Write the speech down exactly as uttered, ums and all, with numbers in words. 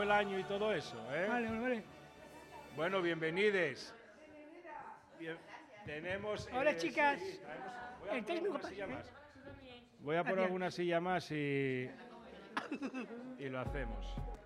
el año y todo eso, ¿eh? Vale, vale, vale. Bueno, bienvenides. Bien, tenemos... Hola, eh, chicas. sí, traemos- voy a El por técnico alguna pa- silla ¿eh? más. Voy a por Gracias. alguna silla más y, y lo hacemos.